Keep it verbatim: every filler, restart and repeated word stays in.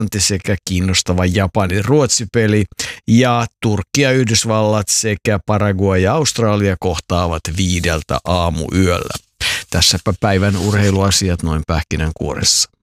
sekä kiinnostava Japani-Ruotsi-peli. Ja Turkki ja Yhdysvallat sekä Paraguay ja Australia kohtaavat viideltä aamuyöllä. Tässäpä päivän urheiluasiat noin pähkinänkuoressa.